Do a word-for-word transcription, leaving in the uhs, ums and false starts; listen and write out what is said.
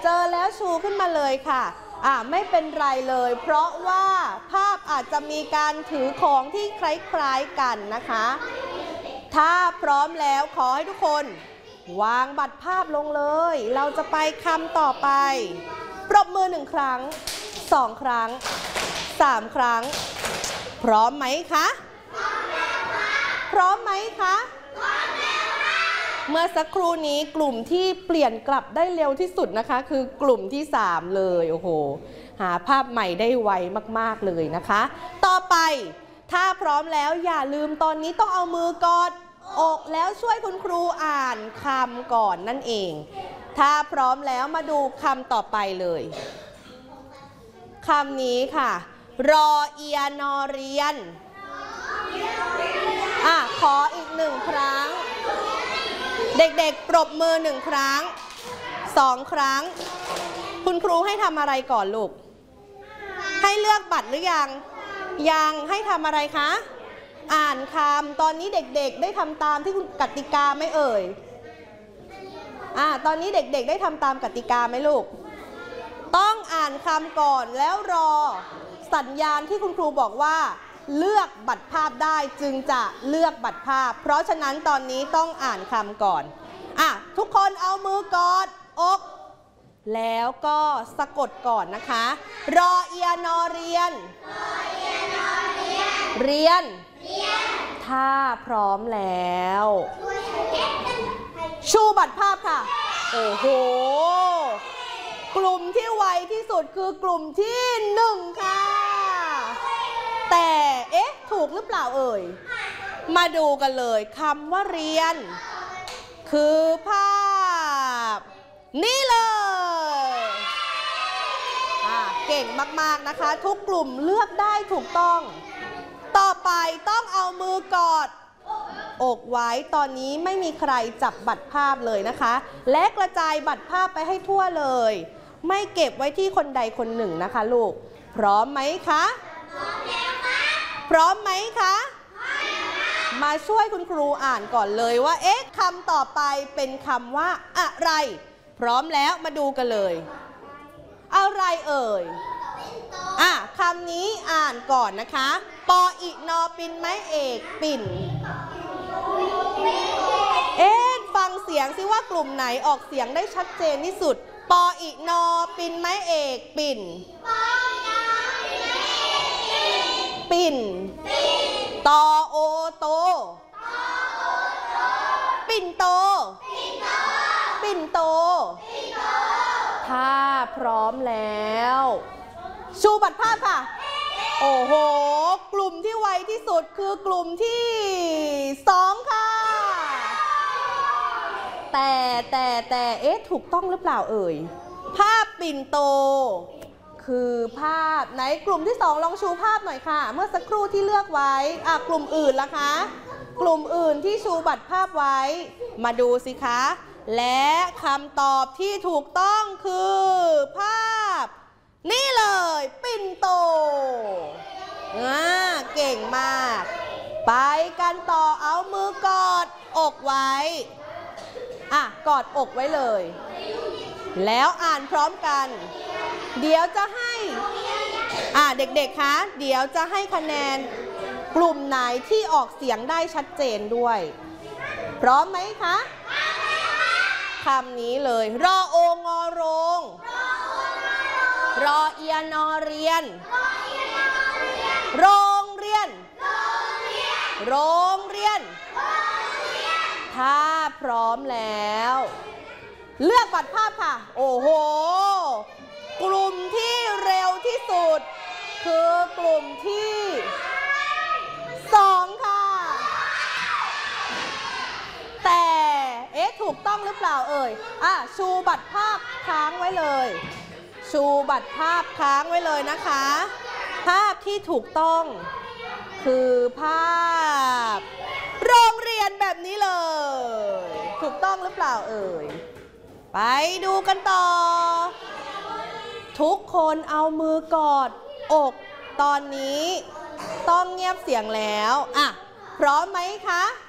เจอแล้วชูขึ้นมาเลยค่ะอ่าไม่เป็นไรเลยเพราะว่าภาพอาจจะมีการถือของที่คล้ายๆกันนะคะถ้าพร้อมแล้วขอให้ทุกคนวางบัตรภาพลงเลยเราจะไปคำต่อไปปรบมือหนึ่งครั้งสองครั้งสามครั้งพร้อมไหมคะพร้อมไหมคะเมื่อสักครู่นี้กลุ่มที่เปลี่ยนกลับได้เร็วที่สุดนะคะคือกลุ่มที่สามเลยโอ้โหหาภาพใหม่ได้ไวมากๆเลยนะคะต่อไปถ้าพร้อมแล้วอย่าลืมตอนนี้ต้องเอามือกอดอกแล้วช่วยคุณครูอ่านคำก่อนนั่นเองถ้าพร้อมแล้วมาดูคำต่อไปเลยคำนี้ค่ะรอเอียนอเรียนอ่ะขออีกหนึ่งครั้งเด็กๆปรบมือหนึ่งครั้งสองครั้งคุณครูให้ทำอะไรก่อนลูกให้เลือกบัตรหรือยังยังให้ทำอะไรคะอ่านคำตอนนี้เด็กๆได้ทำตามที่กติกาไหมเอ่ยอ่าตอนนี้เด็กๆได้ทำตามกติกาไหมลูกต้องอ่านคำก่อนแล้วรอสัญญาณที่คุณครูบอกว่าเลือกบัตรภาพได้จึงจะเลือกบัตรภาพเพราะฉะนั้นตอนนี้ต้องอ่านคำก่อนอ่ะทุกคนเอามือกอดอกแล้วก็สะกดก่อนนะคะรอเอียนอเรียนเรียนถ้าพร้อมแล้วชูบัตรภาพค่ะโอ้โหกลุ่มที่ไวที่สุดคือกลุ่มที่หนึ่งค่ะแต่เอ๊ะถูกหรือเปล่าเอ่ยมาดูกันเลยคำว่าเรียนคือภาพนี่เลยอ่ะเก่งมากๆนะคะทุกกลุ่มเลือกได้ถูกต้องต่อไปต้องเอามือกอดอกไว้ตอนนี้ไม่มีใครจับบัตรภาพเลยนะคะและกระจายบัตรภาพไปให้ทั่วเลยไม่เก็บไว้ที่คนใดคนหนึ่งนะคะลูกพร้อมไหมคะพร้อมแล้วค่ะพร้อมไหมคะมาช่วยคุณครูอ่านก่อนเลยว่าเอ๊ะคำต่อไปเป็นคำว่าอะไรพร้อมแล้วมาดูกันเลยอะไรเอ่ยอ่ะคำนี้อ่านก่อนนะคะปออินอปินไม้เอกปิ่นเอ๊ะฟังเสียงซิว่ากลุ่มไหนออกเสียงได้ชัดเจนที่สุดปออินอปินไม้เอกปิ่นปิ่นตอโอโตปิ่นโตปิ่นโตถ้าพร้อมแล้วชูบัตรภาพค่ะโอ้โหกลุ่มที่ไวที่สุดคือกลุ่มที่สองค่ะแต่แต่แต่เอ๊ะถูกต้องหรือเปล่าเอ่ยภาพปิ่นโตคือภาพไหนกลุ่มที่สองลองชูภาพหน่อยค่ะเมื่อสักครู่ที่เลือกไว้อ่ะกลุ่มอื่นล่ะคะกลุ่มอื่นที่ชูบัตรภาพไว้มาดูสิคะและคำตอบที่ถูกต้องคือภาพนี่เลยปิ่นโตอ่าเก่งมากไปกันต่อเอามือกอดอกไว้อ่ะกอดอกไว้เลยแล้วอ่านพร้อมกันเดี๋ยวจะให้อ่ะเด็กๆคะเดี๋ยวจะให้คะแนนกลุ่มไหนที่ออกเสียงได้ชัดเจนด้วยพร้อมไหมคะคำนี้เลยรอโองอโรงรอเอียนอเรียนโรงเรียนโรงเรียนถ้าพร้อมแล้วเลือกบัตรภาพค่ะโอ้โหกลุ่มที่เร็วที่สุดคือกลุ่มที่สองค่ะแต่เอ๊ะถูกต้องหรือเปล่าเอ่ยอ่ะชูบัตรภาพค้างไว้เลยชูบัตรภาพค้างไว้เลยนะคะภาพที่ถูกต้องคือภาพโรงเรียนแบบนี้เลยถูกต้องหรือเปล่าเอ่ยไปดูกันต่อทุกคนเอามือกอดอกตอนนี้ต้องเงียบเสียงแล้วอ่ะพร้อมไหมคะ